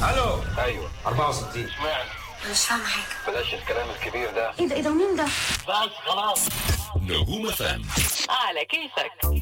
الو. ايوه 64. اشمعنى؟ مش فاهمة حاجة. بلاش الكلام الكبير ده. ايه ده مين ده؟ بس خلاص. نجوم FM على كيفك.